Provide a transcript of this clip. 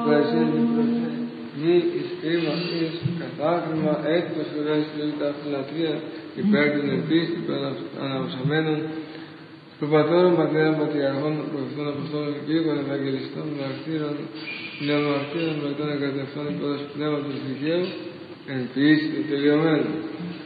Μη εις κρίμα εις κατάκριμα έκτος χωρέστην τα φιλατρία υπέρ των επίσης των αναψαμένων προπατώρων, πατέρων, πατριαρχών, προφητών, αποστόλων, κήρυκων, ευαγγελιστών, μαρτύρων, νεομαρτύρων, μαρτών εγκατευτών υπόδος πνεύματος δικαίου, εν ποιήσει του τελειωμένου.